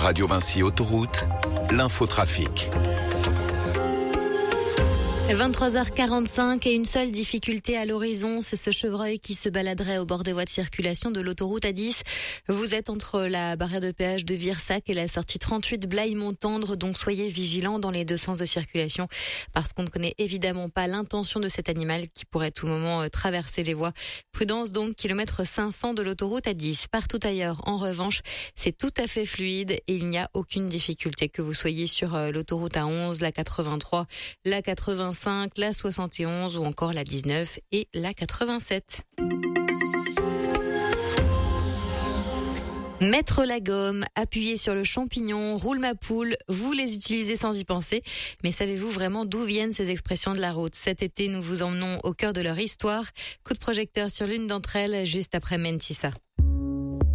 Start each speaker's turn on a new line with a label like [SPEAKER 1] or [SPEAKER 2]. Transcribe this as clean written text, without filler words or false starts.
[SPEAKER 1] Radio Vinci Autoroute, l'infotrafic.
[SPEAKER 2] 23h45 et une seule difficulté à l'horizon, c'est ce chevreuil qui se baladerait au bord des voies de circulation de l'autoroute A10. Vous êtes entre la barrière de péage de Virsac et la sortie 38 Blaye-Montendre, donc soyez vigilants dans les deux sens de circulation parce qu'on ne connaît évidemment pas l'intention de cet animal qui pourrait à tout moment traverser les voies. Prudence donc, kilomètre 500 de l'autoroute A10. Partout ailleurs, en revanche, c'est tout à fait fluide et il n'y a aucune difficulté que vous soyez sur l'autoroute A11, la 83, la 85, la 71 ou encore la 19 et la 87. Mettre la gomme, appuyer sur le champignon, roule ma poule, vous les utilisez sans y penser. Mais savez-vous vraiment d'où viennent ces expressions de la route ? Cet été, nous vous emmenons au cœur de leur histoire. Coup de projecteur sur l'une d'entre elles, juste après Mentissa.